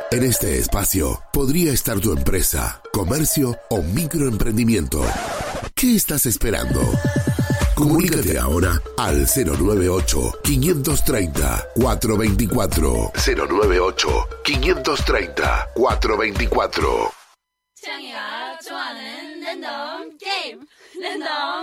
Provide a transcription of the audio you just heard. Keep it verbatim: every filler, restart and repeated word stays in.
En este espacio podría estar tu empresa, comercio o microemprendimiento. ¿Qué estás esperando? Comunícate ahora al cero nueve ocho, quinientos treinta, cuatrocientos veinticuatro. cero nueve ocho, quinientos treinta, cuatrocientos veinticuatro. 창이가 좋아하는 랜덤 게임 랜덤